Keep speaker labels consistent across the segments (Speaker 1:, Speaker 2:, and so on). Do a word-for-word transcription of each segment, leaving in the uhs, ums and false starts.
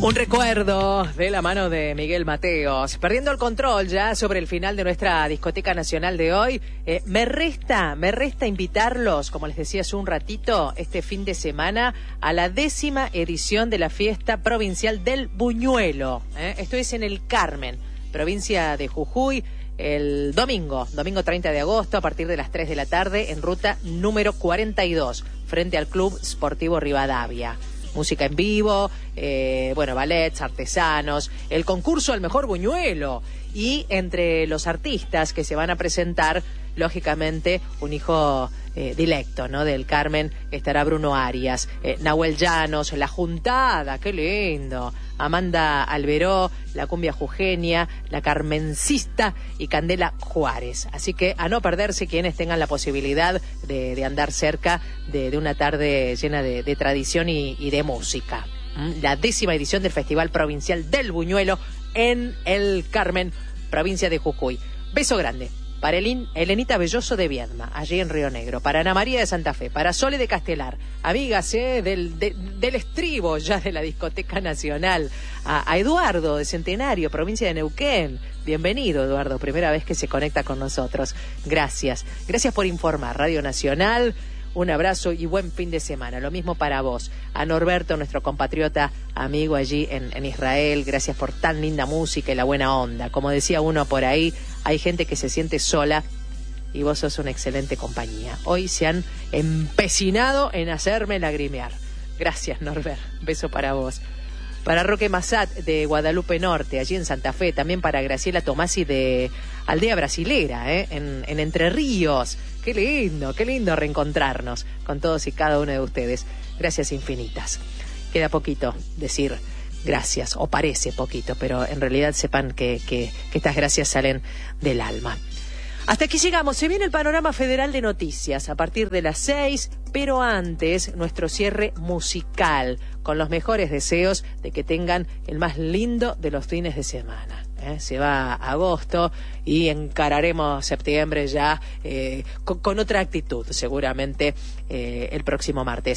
Speaker 1: Un recuerdo de la mano de Miguel Mateos. Perdiendo el control ya sobre el final de nuestra discoteca nacional de hoy, eh, me resta, me resta invitarlos, como les decía hace un ratito, este fin de semana a la décima edición de la fiesta provincial del Buñuelo. ¿eh? Esto es en el Carmen, provincia de Jujuy, el domingo, domingo treinta de agosto, a partir de las tres de la tarde, en ruta número cuarenta y dos, frente al Club Sportivo Rivadavia. Música en vivo, eh, bueno, ballets, artesanos, el concurso al mejor buñuelo. Y entre los artistas que se van a presentar, lógicamente, un hijo eh, dilecto, ¿no? Del Carmen, estará Bruno Arias, eh, Nahuel Llanos, La Juntada, qué lindo, Amanda Alberó, la cumbia jujeña, la carmencista y Candela Juárez. Así que a no perderse quienes tengan la posibilidad de, de andar cerca de, de una tarde llena de, de tradición y, y de música. ¿Mm? La décima edición del Festival Provincial del Buñuelo en el Carmen, provincia de Jujuy. Beso grande para Elin, Elenita Belloso de Viedma, allí en Río Negro, para Ana María de Santa Fe, para Sole de Castelar, amigas eh, del, de, del estribo ya de la discoteca nacional, a, a Eduardo de Centenario, provincia de Neuquén. Bienvenido, Eduardo, primera vez que se conecta con nosotros. Gracias, gracias por informar. Radio Nacional, un abrazo y buen fin de semana. Lo mismo para vos. A Norberto, nuestro compatriota amigo allí en, en Israel, gracias por tan linda música y la buena onda. Como decía uno por ahí, hay gente que se siente sola y vos sos una excelente compañía. Hoy se han empecinado en hacerme lagrimear. Gracias, Norbert. Beso para vos. Para Roque Massat de Guadalupe Norte, allí en Santa Fe. También para Graciela Tomasi de Aldea Brasilera, ¿eh? en, en Entre Ríos. Qué lindo, qué lindo reencontrarnos con todos y cada uno de ustedes. Gracias infinitas. Queda poquito decir gracias, o parece poquito, pero en realidad sepan que, que, que estas gracias salen del alma. Hasta aquí llegamos. Se viene el panorama federal de noticias a partir de las seis, pero antes nuestro cierre musical, con los mejores deseos de que tengan el más lindo de los fines de semana. ¿eh? Se va agosto y encararemos septiembre ya eh, con, con otra actitud, seguramente eh, el próximo martes.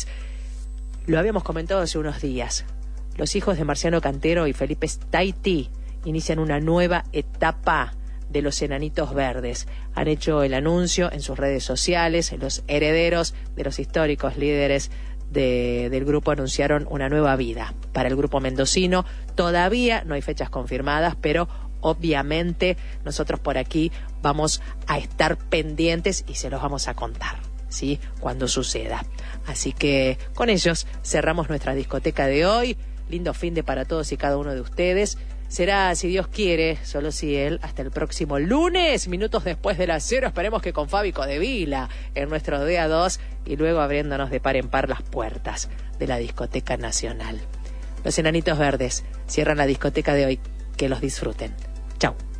Speaker 1: Lo habíamos comentado hace unos días. Los hijos de Marciano Cantero y Felipe Staiti inician una nueva etapa de los Enanitos Verdes. Han hecho el anuncio en sus redes sociales. Los herederos de los históricos líderes de, del grupo anunciaron una nueva vida para el grupo mendocino. Todavía no hay fechas confirmadas, pero obviamente nosotros por aquí vamos a estar pendientes y se los vamos a contar, ¿sí? Cuando suceda. Así que con ellos cerramos nuestra discoteca de hoy. Lindo fin de para todos y cada uno de ustedes. Será, si Dios quiere, solo si Él, hasta el próximo lunes, minutos después de las cero. Esperemos que con Fabi Codevila en nuestro D A dos y luego abriéndonos de par en par las puertas de la discoteca nacional. Los Enanitos Verdes cierran la discoteca de hoy. Que los disfruten. Chau.